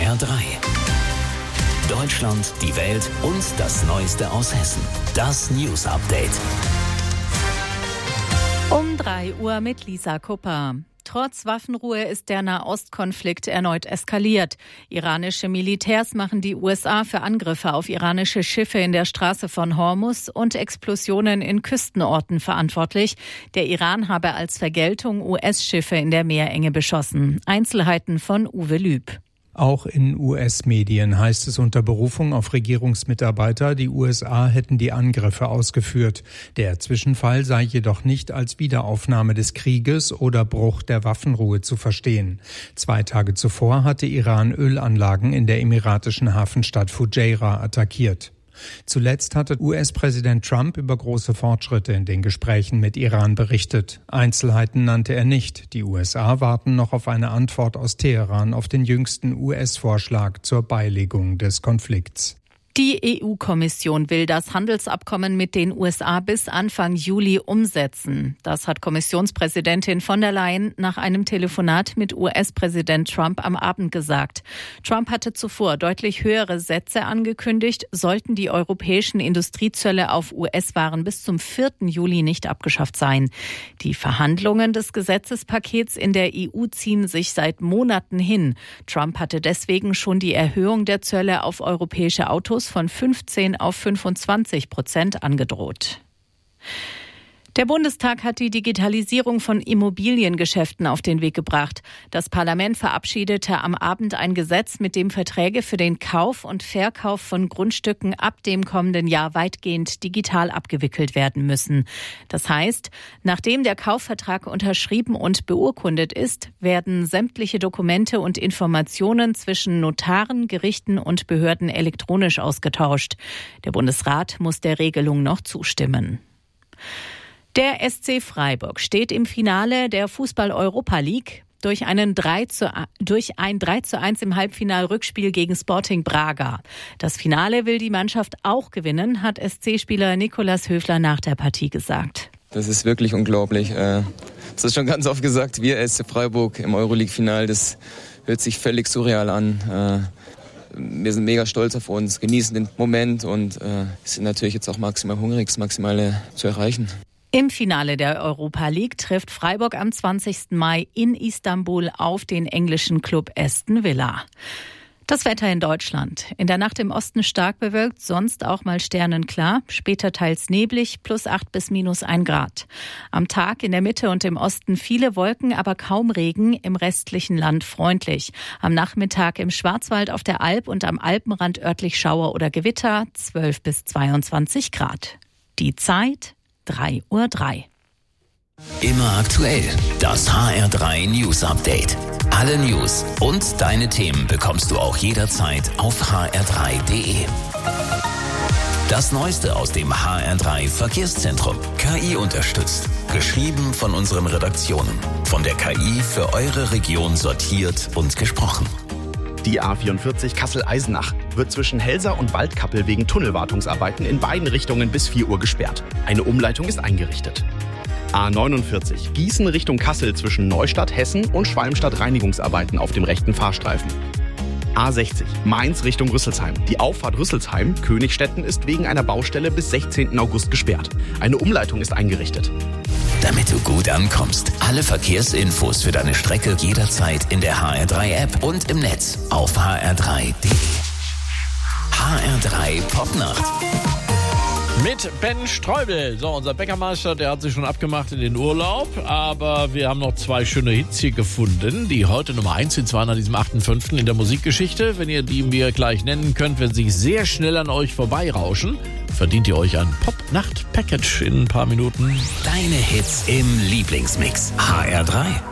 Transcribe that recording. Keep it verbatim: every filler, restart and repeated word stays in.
R drei. Deutschland, die Welt und das Neueste aus Hessen. Das News Update. Um drei Uhr mit Lisa Kupper. Trotz Waffenruhe ist der Nahostkonflikt erneut eskaliert. Iranische Militärs machen die U S A für Angriffe auf iranische Schiffe in der Straße von Hormuz und Explosionen in Küstenorten verantwortlich. Der Iran habe als Vergeltung U S-Schiffe in der Meerenge beschossen. Einzelheiten von Uwe Lüb. Auch in U S-Medien heißt es unter Berufung auf Regierungsmitarbeiter, die U S A hätten die Angriffe ausgeführt. Der Zwischenfall sei jedoch nicht als Wiederaufnahme des Krieges oder Bruch der Waffenruhe zu verstehen. Zwei Tage zuvor hatte Iran Ölanlagen in der emiratischen Hafenstadt Fujairah attackiert. Zuletzt hatte U S-Präsident Trump über große Fortschritte in den Gesprächen mit Iran berichtet. Einzelheiten nannte er nicht. Die U S A warten noch auf eine Antwort aus Teheran auf den jüngsten U S-Vorschlag zur Beilegung des Konflikts. Die E U-Kommission will das Handelsabkommen mit den U S A bis Anfang Juli umsetzen. Das hat Kommissionspräsidentin von der Leyen nach einem Telefonat mit U S-Präsident Trump am Abend gesagt. Trump hatte zuvor deutlich höhere Sätze angekündigt, sollten die europäischen Industriezölle auf U S-Waren bis zum vierten Juli nicht abgeschafft sein. Die Verhandlungen des Gesetzespakets in der E U ziehen sich seit Monaten hin. Trump hatte deswegen schon die Erhöhung der Zölle auf europäische Autos von fünfzehn auf fünfundzwanzig Prozent angedroht. Der Bundestag hat die Digitalisierung von Immobiliengeschäften auf den Weg gebracht. Das Parlament verabschiedete am Abend ein Gesetz, mit dem Verträge für den Kauf und Verkauf von Grundstücken ab dem kommenden Jahr weitgehend digital abgewickelt werden müssen. Das heißt, nachdem der Kaufvertrag unterschrieben und beurkundet ist, werden sämtliche Dokumente und Informationen zwischen Notaren, Gerichten und Behörden elektronisch ausgetauscht. Der Bundesrat muss der Regelung noch zustimmen. Der S C Freiburg steht im Finale der Fußball-Europa League durch, einen drei zu, durch ein drei zu eins im Halbfinal-Rückspiel gegen Sporting Braga. Das Finale will die Mannschaft auch gewinnen, hat S C-Spieler Nikolaus Höfler nach der Partie gesagt. Das ist wirklich unglaublich. Das ist schon ganz oft gesagt, wir S C Freiburg im Euroleague-Final, das hört sich völlig surreal an. Wir sind mega stolz auf uns, genießen den Moment und sind natürlich jetzt auch maximal hungrig, das Maximale zu erreichen. Im Finale der Europa League trifft Freiburg am zwanzigsten Mai in Istanbul auf den englischen Club Aston Villa. Das Wetter in Deutschland. In der Nacht im Osten stark bewölkt, sonst auch mal sternenklar, später teils neblig, plus acht bis minus ein Grad. Am Tag in der Mitte und im Osten viele Wolken, aber kaum Regen, im restlichen Land freundlich. Am Nachmittag im Schwarzwald, auf der Alp und am Alpenrand örtlich Schauer oder Gewitter, zwölf bis zweiundzwanzig Grad. Die Zeit drei Uhr drei. Immer aktuell. Das H R drei News Update. Alle News und deine Themen bekommst du auch jederzeit auf h r drei punkt d e. Das Neueste aus dem H R drei Verkehrszentrum. K I unterstützt. Geschrieben von unseren Redaktionen. Von der K I für eure Region sortiert und gesprochen. Die A vierundvierzig Kassel-Eisenach wird zwischen Helsa und Waldkappel wegen Tunnelwartungsarbeiten in beiden Richtungen bis vier Uhr gesperrt. Eine Umleitung ist eingerichtet. A neunundvierzig Gießen Richtung Kassel zwischen Neustadt, Hessen und Schwalmstadt Reinigungsarbeiten auf dem rechten Fahrstreifen. A sechzig Mainz Richtung Rüsselsheim. Die Auffahrt Rüsselsheim, Königstetten, ist wegen einer Baustelle bis sechzehnten August gesperrt. Eine Umleitung ist eingerichtet. Damit du gut ankommst. Alle Verkehrsinfos für deine Strecke jederzeit in der H R drei App und im Netz auf h r drei punkt d e. H R drei Popnacht. Mit Ben Streubel. So, unser Bäckermeister, der hat sich schon abgemacht in den Urlaub. Aber wir haben noch zwei schöne Hits hier gefunden, die heute Nummer eins sind, zwar nach diesem achten fünften in der Musikgeschichte. Wenn ihr die mir gleich nennen könnt, wenn sie sehr schnell an euch vorbeirauschen, verdient ihr euch ein Pop-Nacht-Package in ein paar Minuten. Deine Hits im Lieblingsmix. H R drei.